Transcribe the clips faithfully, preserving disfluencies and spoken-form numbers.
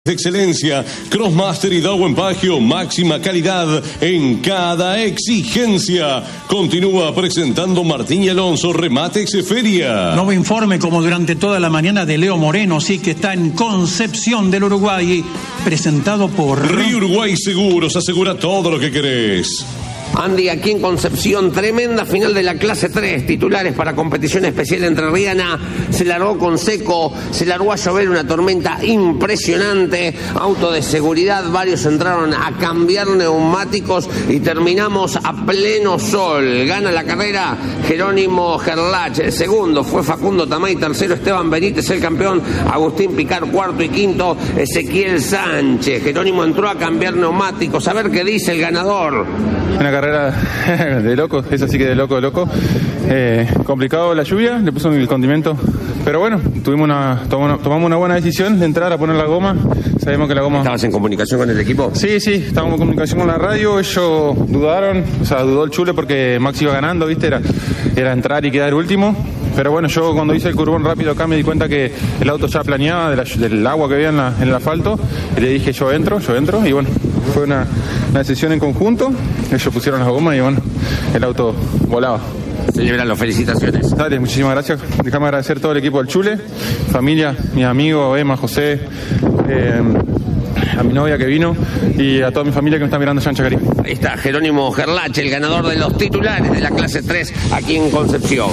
de excelencia, Crossmaster y Darwin Pagio, máxima calidad en cada exigencia. Continúa presentando Martín y Alonso, Rematex Feria. Nuevo informe como durante toda la mañana de Leo Moreno, sí que está en Concepción del Uruguay, presentado por Río Uruguay Seguros, asegura todo lo que querés. Andy, aquí en Concepción, tremenda final de la clase tres, titulares para competición especial entrerriana, se largó con seco, se largó a llover, una tormenta impresionante, auto de seguridad, varios entraron a cambiar neumáticos y terminamos a pleno sol. Gana la carrera Jerónimo Gerlach, el segundo fue Facundo Tamay, tercero Esteban Benítez, el campeón, Agustín Picar, cuarto y quinto Ezequiel Sánchez. Jerónimo entró a cambiar neumáticos, a ver qué dice el ganador. Una carrera de loco, es así que de loco, de loco. Eh, complicado la lluvia, le puso el condimento. Pero bueno, tuvimos una, tomamos, tomamos una buena decisión de entrar a poner la goma. Sabemos que la goma... ¿Estabas en comunicación con el equipo? Sí, sí, estábamos en comunicación con la radio. Ellos dudaron, o sea, dudó el Chule porque Max iba ganando, ¿viste? Era, era entrar y quedar último. Pero bueno, yo cuando hice el curbón rápido acá me di cuenta que el auto ya planeaba de la, del agua que había en, la, en el asfalto. Y le dije, yo entro, yo entro. Y bueno, fue una, una decisión en conjunto. Ellos pusieron las gomas y bueno, el auto volaba. Señora, felicitaciones. Dale, muchísimas gracias. Déjame agradecer a todo el equipo del Chule, familia, mis amigos, Emma, José, eh, a mi novia que vino y a toda mi familia que me está mirando allá en Chacarí. Ahí está Jerónimo Gerlach, el ganador de los titulares de la clase tres aquí en Concepción.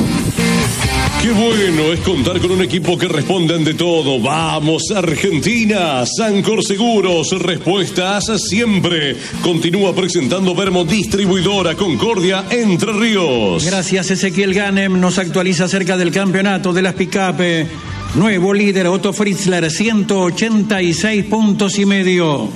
Qué bueno es contar con un equipo que responde ante todo. ¡Vamos, Argentina! Sancor Seguros, respuestas siempre. Continúa presentando Vermo Distribuidora Concordia Entre Ríos. Gracias, Ezequiel Ganem nos actualiza acerca del campeonato de las pick-up. Nuevo líder Otto Fritzler, ciento ochenta y seis puntos y medio.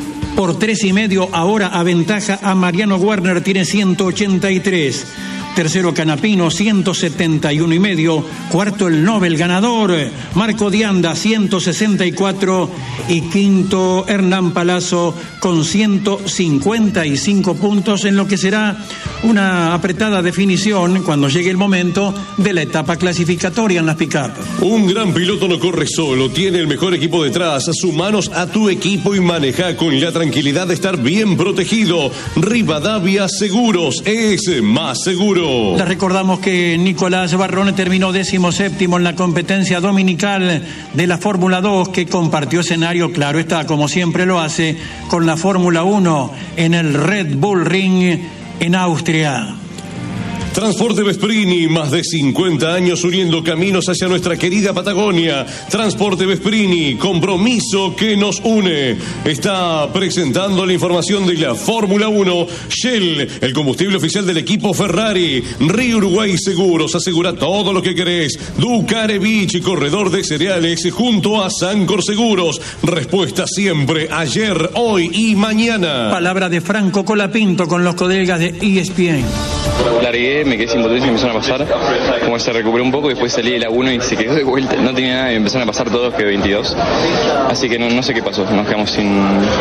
Por tres y medio ahora aventaja a Mariano Werner, tiene ciento ochenta y tres. Tercero Canapino, ciento setenta y uno y medio. Cuarto el Nobel ganador, Marco Dianda, ciento sesenta y cuatro. Y quinto Hernán Palazzo con ciento cincuenta y cinco puntos en lo que será una apretada definición cuando llegue el momento de la etapa clasificatoria en las pick-up. Un gran piloto no corre solo, tiene el mejor equipo detrás. Sumanos a tu equipo y maneja con la tranquilidad de estar bien protegido. Rivadavia Seguros es más seguro. Les recordamos que Nicolás Barrone terminó décimo séptimo en la competencia dominical de la Fórmula dos, que compartió escenario, claro está, como siempre lo hace, con la Fórmula uno en el Red Bull Ring en Austria. Transporte Vesprini, más de cincuenta años uniendo caminos hacia nuestra querida Patagonia. Transporte Vesprini, compromiso que nos une. Está presentando la información de la Fórmula uno. Shell, el combustible oficial del equipo Ferrari. Río Uruguay Seguros, asegura todo lo que querés. Ducare Beach, corredor de cereales, junto a Sancor Seguros. Respuesta siempre, ayer, hoy y mañana. Palabra de Franco Colapinto con los colegas de E S P N. Largué, me quedé sin potencia y me empezaron a pasar. Como se recuperó un poco, después salí de la uno y se quedó de vuelta. No tenía nada y me empezaron a pasar todos, que veintidós. Así que no, no sé qué pasó, nos quedamos sin,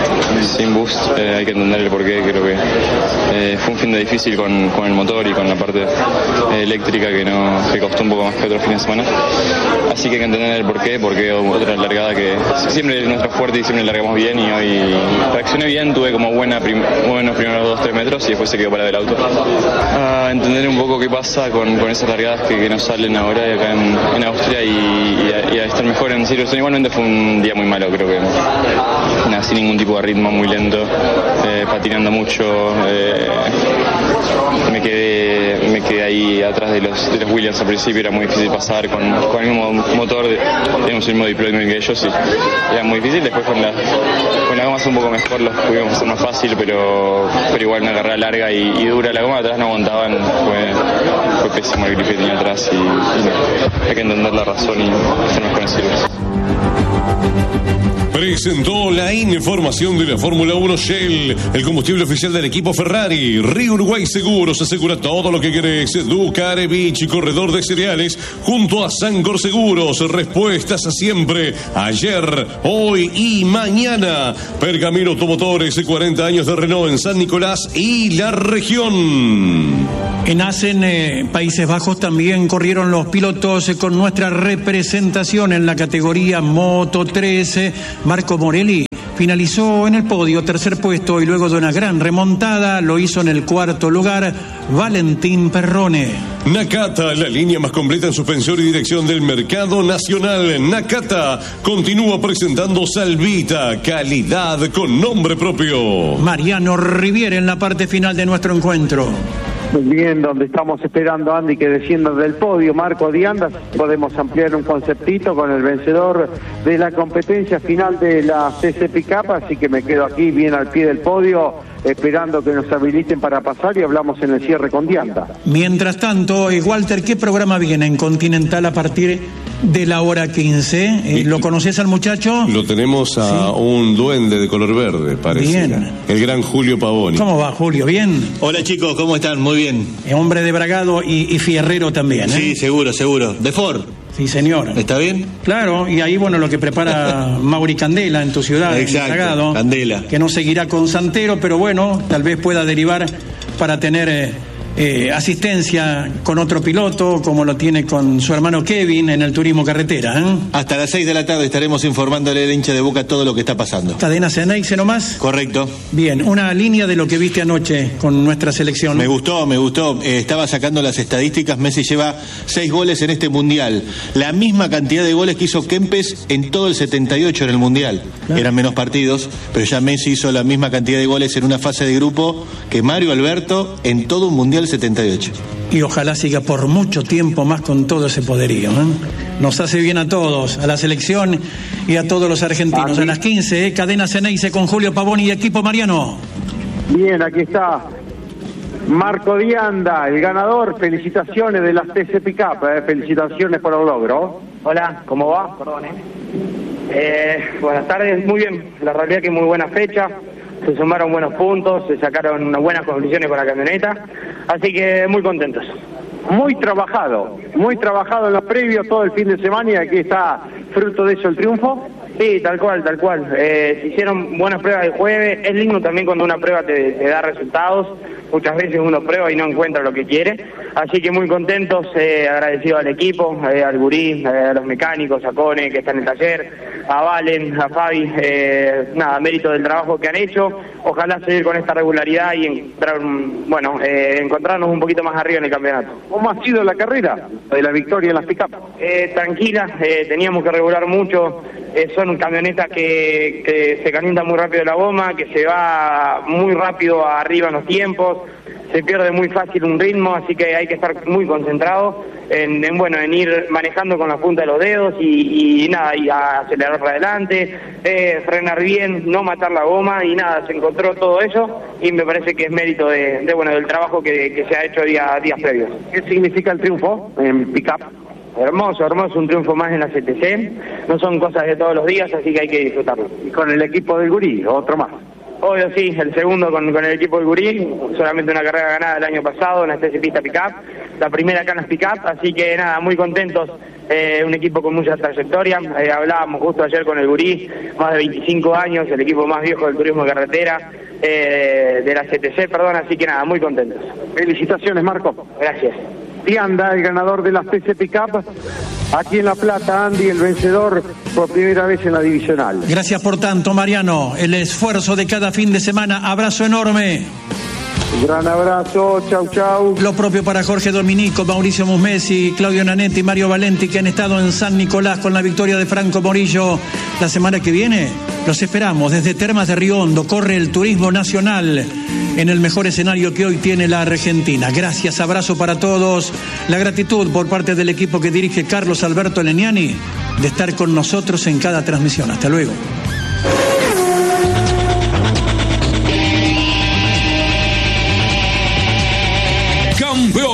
sin boost. Eh, hay que entender el porqué. Creo que eh, fue un fin de difícil con, con el motor y con la parte eh, eléctrica que, no, que costó un poco más que otros fines de semana. Así que hay que entender el porqué, porque otra largada que siempre es nuestra fuerte y siempre largamos bien. Y hoy reaccioné bien, tuve como buena prim, buenos primeros dos tres metros y después se quedó para del auto. A entender un poco qué pasa con, con esas largadas que, que nos salen ahora acá en, en Austria y, y, a, y a estar mejor en Silverstone. Igualmente fue un día muy malo, creo que nada, sin ningún tipo de ritmo, muy lento, eh, patinando mucho. Eh, me quedé me quedé ahí atrás de los, de los Williams al principio, era muy difícil pasar con, con el mismo motor, tenemos el mismo deployment que ellos y era muy difícil. Después con la, con la goma un poco mejor los pudimos hacer más fácil, pero, pero igual una carrera larga y, y dura. La goma de atrás no aguantaban, fue, fue pésimo el grip que tenía atrás y, y hay que entender la razón y ser mejor en Silverstone. Presentó la información de la Fórmula uno. Shell, el combustible oficial del equipo Ferrari. Río Uruguay Seguros, asegura todo lo que querés. Ducare Beach, corredor de cereales, junto a Sancor Seguros. Respuestas a siempre, ayer, hoy y mañana. Pergamino Automotores, cuarenta años de Renault en San Nicolás y la región. En Assen, eh, Países Bajos, también corrieron los pilotos eh, con nuestra representación en la categoría Moto trece. Marco Morelli finalizó en el podio, tercer puesto, y luego de una gran remontada lo hizo en el cuarto lugar Valentín Perrone. Nakata, la línea más completa en suspensión y dirección del mercado nacional. Nakata continúa presentando Salvita, calidad con nombre propio. Mariano Riviere en la parte final de nuestro encuentro. Muy bien, donde estamos esperando a Andy que descienda del podio, Marco Dianda. Podemos ampliar un conceptito con el vencedor de la competencia final de la C C Pickup, así que me quedo aquí bien al pie del podio, esperando que nos habiliten para pasar, y hablamos en el cierre con Dianda. Mientras tanto, eh, Walter, ¿qué programa viene en Continental a partir de la hora quince? Eh, ¿Lo conoces al muchacho? Lo tenemos a Sí. un duende de color verde, parece. Bien. El gran Julio Pavoni. ¿Cómo va, Julio? ¿Bien? Hola chicos, ¿cómo están? Muy bien. Eh, hombre de bragado y, y fierrero también, ¿eh? Sí, seguro, seguro. De Ford, Sí, señor. ¿está bien? Claro, y ahí, bueno, lo que prepara Mauri Candela en tu ciudad, Exacto, en Bragado, Candela. que no seguirá con Santero, pero bueno, tal vez pueda derivar para tener eh, eh, asistencia con otro piloto, como lo tiene con su hermano Kevin en el turismo carretera, ¿eh? Hasta las seis de la tarde estaremos informándole al hincha de Boca todo lo que está pasando. Cadena Ceneice nomás. Correcto. Bien, una línea de lo que viste anoche con nuestra selección. Me gustó, me gustó. Eh, estaba sacando las estadísticas. Messi lleva seis goles en este mundial. La misma cantidad de goles que hizo Kempes en todo el setenta y ocho en el mundial. Claro. Eran menos partidos, pero ya Messi hizo la misma cantidad de goles en una fase de grupo que Mario Alberto en todo un mundial setenta y ocho. Y ojalá siga por mucho tiempo más con todo ese poderío, ¿eh? Nos hace bien a todos, a la selección y a todos los argentinos. A las quince, ¿eh? Cadena Ceneice con Julio Pavoni y equipo Mariano. Bien, aquí está Marco Dianda, el ganador. Felicitaciones de la C C Pickup, eh. Felicitaciones por el logro. Hola, ¿cómo va? Perdón, ¿eh? Eh, buenas tardes, muy bien. La realidad que muy buena fecha. Se sumaron buenos puntos, se sacaron unas buenas conclusiones con la camioneta. Así que muy contentos. Muy trabajado, muy trabajado en lo previo todo el fin de semana, y aquí está fruto de eso el triunfo. Sí, tal cual, tal cual. Eh, se hicieron buenas pruebas el jueves. Es lindo también cuando una prueba te, te da resultados. Muchas veces uno prueba y no encuentra lo que quiere. Así que muy contentos, eh, agradecidos al equipo, eh, al gurí, eh, a los mecánicos, a Cone, que está en el taller, a Valen, a Fabi. Eh, nada, mérito del trabajo que han hecho. Ojalá seguir con esta regularidad y encontrar, bueno, eh, encontrarnos un poquito más arriba en el campeonato. ¿Cómo ha sido la carrera de la victoria en las pick-up? Eh, tranquila, eh, teníamos que regular mucho. Eh, son camionetas que, que se calientan muy rápido la goma, que se va muy rápido arriba en los tiempos, se pierde muy fácil un ritmo, así que hay que estar muy concentrado en, en bueno, en ir manejando con la punta de los dedos y, y nada, y a acelerar para adelante, eh, frenar bien, no matar la goma, y nada, se encontró todo eso, y me parece que es mérito de, de bueno, del trabajo que, que se ha hecho día, días previos. ¿Qué significa el triunfo en pick-up? Hermoso, hermoso, un triunfo más en la C T C. No son cosas de todos los días, así que hay que disfrutarlo. Y con el equipo del gurí, otro más. Obvio, sí, el segundo con, con el equipo del gurí, solamente una carrera ganada el año pasado en la T C Pista Pickup, la primera acá en las Pickup, así que nada, muy contentos, eh, un equipo con mucha trayectoria. Eh, hablábamos justo ayer con el gurí, más de veinticinco años, el equipo más viejo del turismo de carretera, eh, de la C T C, perdón, así que nada, muy contentos. Felicitaciones, Marco. Gracias. Dianda, el ganador de la C C Pickup. Aquí en La Plata, Andy, el vencedor por primera vez en la divisional. Gracias por tanto, Mariano. El esfuerzo de cada fin de semana. Abrazo enorme. Gran abrazo, chau chau. Lo propio para Jorge Dominico, Mauricio Musmesi, Claudio Nanetti y Mario Valenti, que han estado en San Nicolás con la victoria de Franco Morillo. La semana que viene los esperamos desde Termas de Río Hondo. Corre el turismo nacional en el mejor escenario que hoy tiene la Argentina. Gracias, abrazo para todos. La gratitud por parte del equipo que dirige Carlos Alberto Leniani de estar con nosotros en cada transmisión. Hasta luego. Campeón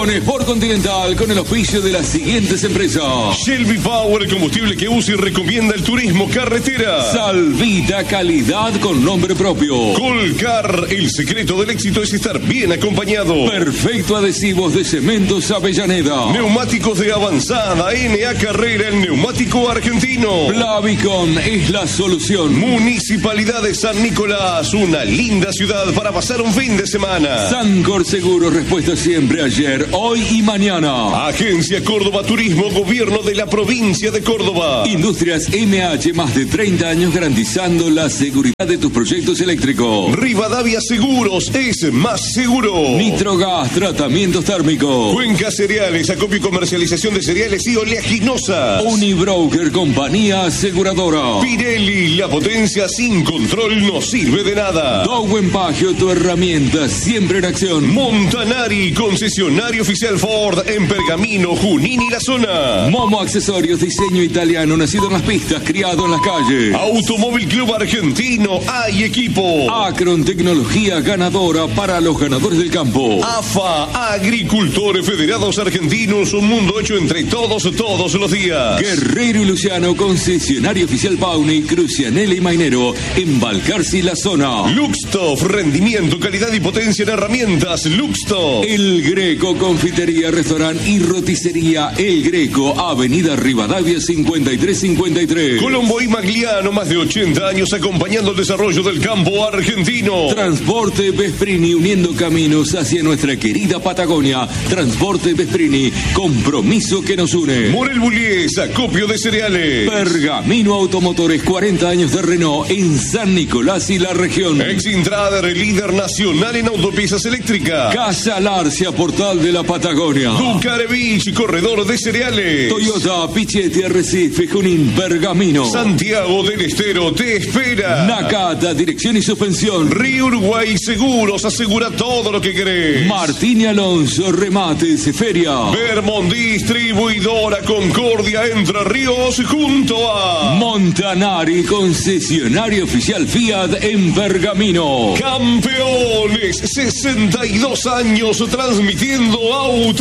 Con Sport Continental, con el oficio de las siguientes empresas: Shelby Power, combustible que usa y recomienda el turismo carretera. Salvita, calidad con nombre propio. Colcar, el secreto del éxito es estar bien acompañado. Perfecto Adhesivos de Cementos Avellaneda. Neumáticos de avanzada, N A Carrera, el neumático argentino. Plavicon es la solución. Municipalidad de San Nicolás, una linda ciudad para pasar un fin de semana. Sancor Seguro, respuesta siempre ayer, hoy y mañana. Agencia Córdoba Turismo, gobierno de la provincia de Córdoba. Industrias M H, más de treinta años garantizando la seguridad de tus proyectos eléctricos. Rivadavia Seguros es más seguro. Nitrogas, tratamientos térmicos. Cuenca Cereales, acopio y comercialización de cereales y oleaginosas. Unibroker, compañía aseguradora. Pirelli, la potencia sin control no sirve de nada. Dowen Pagio, tu herramienta siempre en acción. Montanari, concesionario oficial Ford en Pergamino, Junín y la zona. Momo Accesorios, diseño italiano, nacido en las pistas, criado en las calles. Automóvil Club Argentino, hay equipo. Acron, tecnología ganadora para los ganadores del campo. A F A, Agricultores Federados Argentinos, un mundo hecho entre todos, todos los días. Guerrero y Luciano, concesionario oficial Pauni, Crucianelli y Mainero, en Balcarce y la zona. Luxtof, rendimiento, calidad y potencia en herramientas. Luxtof. El Greco, confitería, restaurante y roticería. El Greco, Avenida Rivadavia cincuenta y tres cincuenta y tres. Colombo y Magliano, más de ochenta años acompañando el desarrollo del campo argentino. Transporte Vesprini, uniendo caminos hacia nuestra querida Patagonia. Transporte Vesprini, compromiso que nos une. Morel Bullies, acopio de cereales. Pergamino Automotores, cuarenta años de Renault en San Nicolás y la región. Exintrader, líder nacional en autopiezas eléctricas. Casa Larcia, portal de la Patagonia. Ducarevich, corredor de cereales. Toyota, Pichetti, Arrecife, Junín, Pergamino. Santiago del Estero te espera. Nakata, dirección y suspensión. Río Uruguay Seguros, asegura todo lo que querés. Martín y Alonso, remates, feria. Vermont, distribuidora Concordia, Entre Ríos, junto a Montanari, concesionario oficial Fiat en Pergamino. Campeones, sesenta y dos años transmitiendo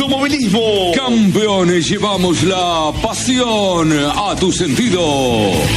automovilismo. Campeones, llevamos la pasión a tu sentido.